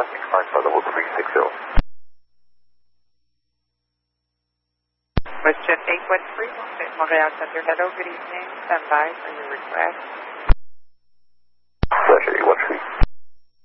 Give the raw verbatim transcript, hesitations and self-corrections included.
six nine five level three six zero. Question eight one three, Montreal Center. Hello, good evening. Stand by for your request.